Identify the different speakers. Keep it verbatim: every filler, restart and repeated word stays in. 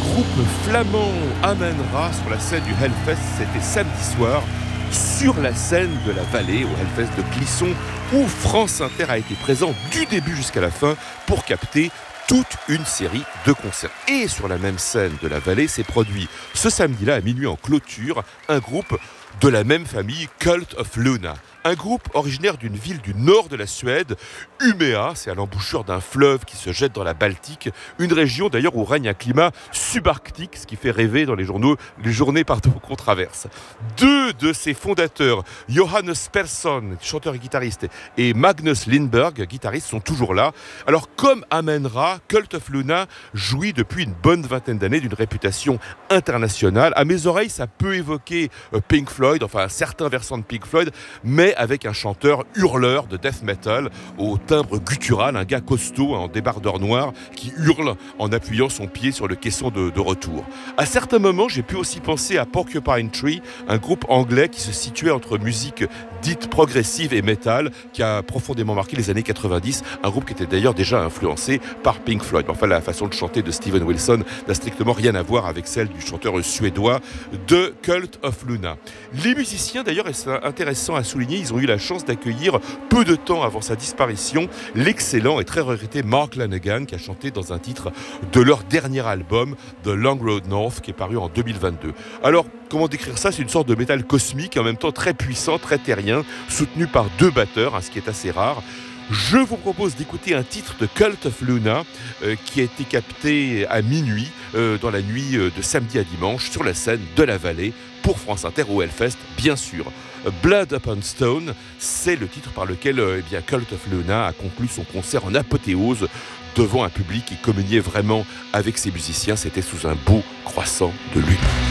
Speaker 1: groupe flamand Amen-Ra sur la scène du Hellfest, c'était samedi soir, sur la scène de la Vallée, au Hellfest de Clisson, où France Inter a été présent du début jusqu'à la fin pour capter toute une série de concerts. Et sur la même scène de la Vallée s'est produit ce samedi-là à minuit en clôture un groupe de la même famille, Cult of Luna. Un groupe originaire d'une ville du nord de la Suède, Umeå, c'est à l'embouchure d'un fleuve qui se jette dans la Baltique, une région d'ailleurs où règne un climat subarctique, ce qui fait rêver dans les journaux, les journées pardon, qu'on traverse. Deux de ses fondateurs, Johannes Persson, chanteur et guitariste, et Magnus Lindberg, guitariste, sont toujours là. Alors comme Amen-Ra, Cult of Luna jouit depuis une bonne vingtaine d'années d'une réputation internationale. À mes oreilles, ça peut évoquer Pink Floyd, enfin un certain versant de Pink Floyd, mais avec un chanteur hurleur de death metal au timbre guttural, un gars costaud en débardeur noir qui hurle en appuyant son pied sur le caisson de, de retour. À certains moments, j'ai pu aussi penser à Porcupine Tree, un groupe anglais qui se situait entre musique dite progressive et metal, qui a profondément marqué les années quatre-vingt-dix, un groupe qui était d'ailleurs déjà influencé par Pink Floyd. Enfin, la façon de chanter de Steven Wilson n'a strictement rien à voir avec celle du chanteur suédois de Cult of Luna. Les musiciens, d'ailleurs, et c'est intéressant à souligner, ils ont eu la chance d'accueillir, peu de temps avant sa disparition, l'excellent et très regretté Mark Lanegan, qui a chanté dans un titre de leur dernier album, The Long Road North, qui est paru en deux mille vingt-deux. Alors, comment décrire ça ? C'est une sorte de métal cosmique, en même temps très puissant, très terrien, soutenu par deux batteurs, hein, ce qui est assez rare. Je vous propose d'écouter un titre de Cult of Luna euh, qui a été capté à minuit, euh, dans la nuit euh, de samedi à dimanche, sur la scène de la Vallée, pour France Inter au Hellfest, bien sûr. Blood Upon Stone, c'est le titre par lequel euh, eh bien, Cult of Luna a conclu son concert en apothéose devant un public qui communiait vraiment avec ses musiciens. C'était sous un beau croissant de lune.